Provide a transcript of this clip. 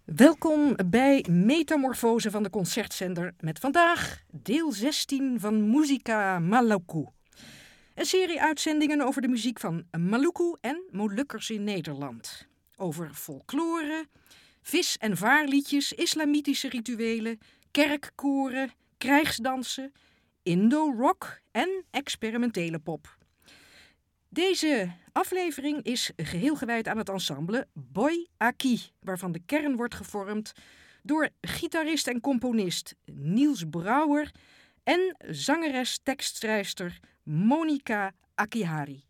Welkom bij Metamorfose van de Concertzender met vandaag deel 16 van Musica Maluku. Een serie uitzendingen over de muziek van Maluku en Molukkers in Nederland. Over folklore, vis- en vaarliedjes, islamitische rituelen, kerkkoren, krijgsdansen, Indo-rock en experimentele pop. Deze aflevering is geheel gewijd aan het ensemble Boy Aki, waarvan de kern wordt gevormd door gitarist en componist Niels Brouwer en zangeres-tekstschrijfster Monica Akihari.